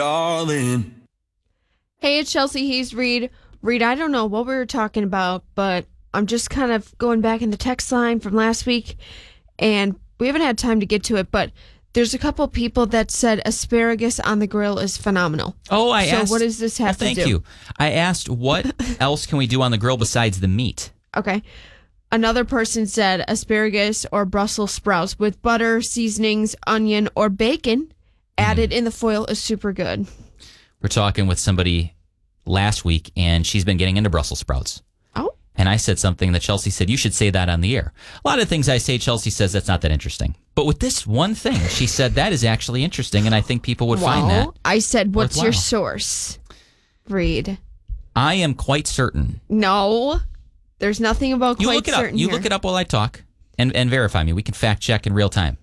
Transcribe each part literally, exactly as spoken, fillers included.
Darling. Hey, it's Chelsea Hayes Reed. Reed, I don't know what we were talking about, but I'm just kind of going back in the text line from last week, and we haven't had time to get to it, but there's a couple people that said asparagus on the grill is phenomenal. Oh, I so asked. So what does this have well, to thank do? you. I asked what else can we do on the grill besides the meat? Okay. Another person said asparagus or Brussels sprouts with butter, seasonings, onion, or bacon added mm. in the foil is super good. We're talking with somebody last week, and she's been getting into Brussels sprouts. Oh. And I said something that Chelsea said, you should say that on the air. A lot of things I say, Chelsea says that's not that interesting. But with this one thing, she said that is actually interesting, and I think people would well, find that I said, what's worthwhile. Your source? Reed. I am quite certain. No. There's nothing about quite you look it certain up. You here. look it up while I talk and, and verify me. We can fact check in real time.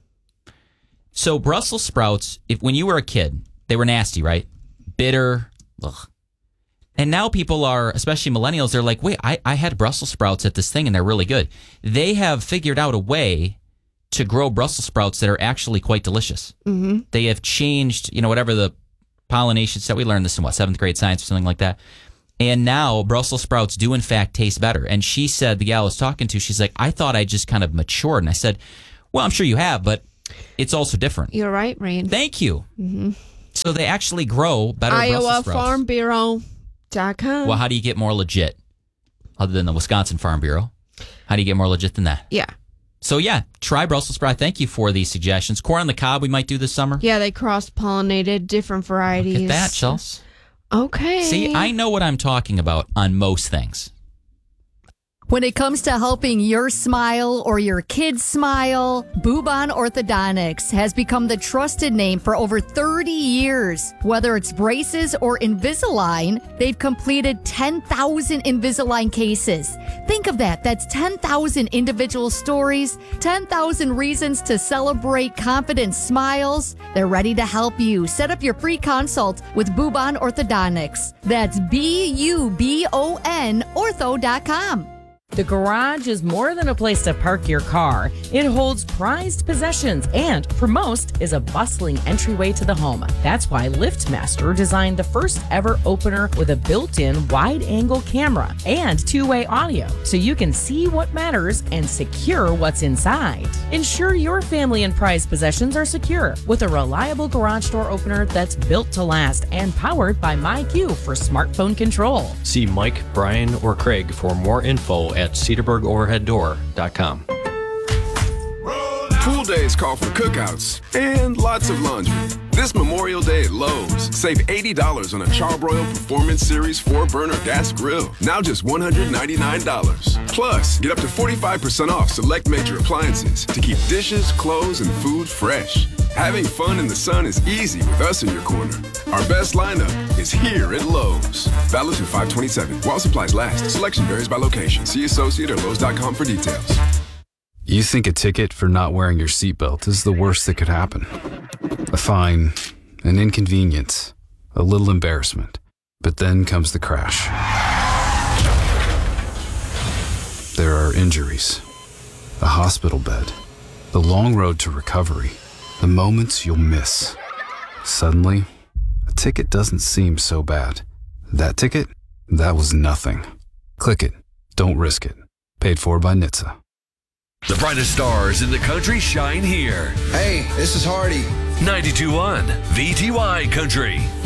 So Brussels sprouts, if when you were a kid, they were nasty, right? Bitter. Ugh. And now people are, especially millennials, they're like, wait, I, I had Brussels sprouts at this thing and they're really good. They have figured out a way to grow Brussels sprouts that are actually quite delicious. Mm-hmm. They have changed, you know, whatever the pollination set. We learned this in what, seventh grade science or something like that. And now Brussels sprouts do in fact taste better. And she said, the gal I was talking to, she's like, I thought I just kind of matured. And I said, well, I'm sure you have, but it's also different. You're right, Rain. Thank you. Mm-hmm. So they actually grow better Iowa Brussels sprouts. Farm Bureau dot com. Well, how do you get more legit other than the Wisconsin Farm Bureau? How do you get more legit than that? Yeah. So, yeah, try Brussels sprout. Thank you for these suggestions. Corn on the cob we might do this summer. Yeah, they cross-pollinated different varieties. Look at that, Chelsea. Okay. See, I know what I'm talking about on most things. When it comes to helping your smile or your kids smile, Boobon Orthodontics has become the trusted name for over thirty years. Whether it's braces or Invisalign, they've completed ten thousand Invisalign cases. Think of that. That's ten thousand individual stories, ten thousand reasons to celebrate confident smiles. They're ready to help you. Set up your free consult with Boobon Orthodontics. That's B U B O N ortho dot com. The garage is more than a place to park your car. It holds prized possessions and, for most, is a bustling entryway to the home. That's why LiftMaster designed the first ever opener with a built-in wide-angle camera and two-way audio, so you can see what matters and secure what's inside. Ensure your family and prized possessions are secure with a reliable garage door opener that's built to last and powered by MyQ for smartphone control. See Mike, Brian, or Craig for more info at cedarburg overhead door dot com. Pool days call for cookouts and lots of laundry. This Memorial Day at Lowe's, save eighty dollars on a Charbroil Performance Series four burner gas grill. Now just one hundred ninety-nine dollars. Plus, get up to forty-five percent off select major appliances to keep dishes, clothes, and food fresh. Having fun in the sun is easy with us in your corner. Our best lineup is here at Lowe's. Valid through five twenty-seven. While supplies last. Selection varies by location. See associate or lowes dot com for details. You think a ticket for not wearing your seatbelt is the worst that could happen. A fine, an inconvenience, a little embarrassment. But then comes the crash. There are injuries, a hospital bed, the long road to recovery, the moments you'll miss. Suddenly, a ticket doesn't seem so bad. That ticket? That was nothing. Click it. Don't risk it. Paid for by N H T S A. The brightest stars in the country shine here. Hey, this is Hardy. ninety-two point one V T Y Country.